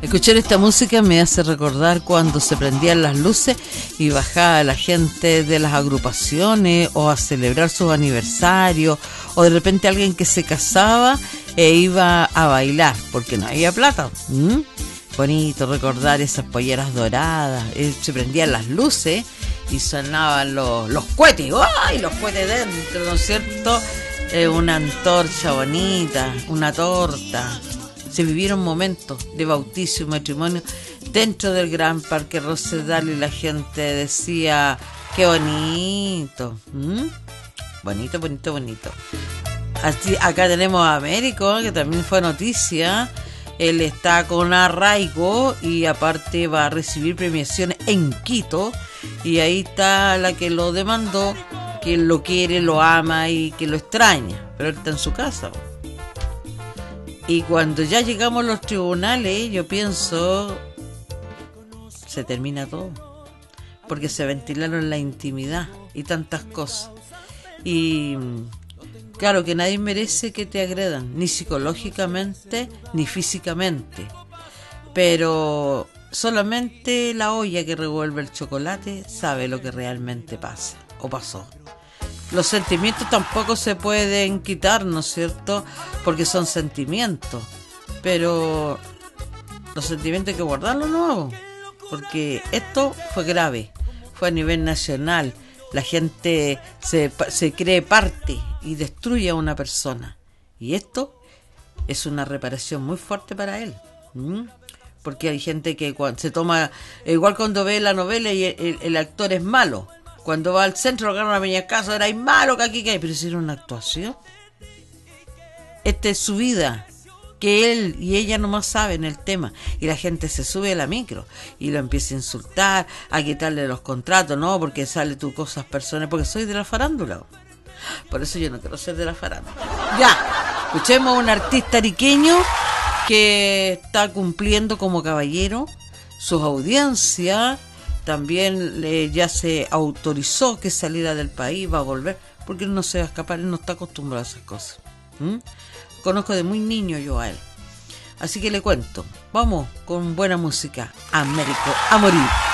Escuchar esta música me hace recordar cuando se prendían las luces y bajaba la gente de las agrupaciones o a celebrar sus aniversarios, o de repente alguien que se casaba e iba a bailar porque no había plata. Bonito recordar esas polleras doradas. Se prendían las luces y sonaban los cohetes. ¡Ay! Los cohetes dentro, ¿no es cierto? Una antorcha bonita, una torta. Se vivieron momentos de bautizo y matrimonio dentro del gran parque Rosedal y la gente decía, qué bonito. Bonito, bonito, bonito. Así, acá tenemos a Américo, que también fue noticia. Él está con arraigo y aparte va a recibir premiaciones en Quito. Y ahí está la que lo demandó, que lo quiere, lo ama y que lo extraña. Pero él está en su casa. Y cuando ya llegamos a los tribunales, yo pienso, se termina todo. Porque se ventilaron la intimidad y tantas cosas. Y claro que nadie merece que te agredan, ni psicológicamente, ni físicamente. Pero solamente la olla que revuelve el chocolate sabe lo que realmente pasa o pasó. Los sentimientos tampoco se pueden quitar, ¿no es cierto? Porque son sentimientos. Pero los sentimientos hay que guardarlos, ¿no? Porque esto fue grave, fue a nivel nacional. La gente se cree parte y destruye a una persona. Y esto es una reparación muy fuerte para él. Porque hay gente que se toma, igual cuando ve la novela y el actor es malo. Cuando va al centro, agarra una peña casa, era malo, que aquí, que hay. Pero si era una actuación. Esta es su vida, que él y ella nomás saben el tema. Y la gente se sube a la micro y lo empieza a insultar, a quitarle los contratos, no, porque sale tus cosas personales, porque soy de la farándula. Por eso yo no quiero ser de la farándula. Ya, escuchemos a un artista ariqueño que está cumpliendo como caballero sus audiencias. También ya se autorizó que saliera del país, va a volver, porque él no se va a escapar, él no está acostumbrado a esas cosas. Conozco de muy niño yo a él. Así que le cuento, vamos con buena música, Américo a morir.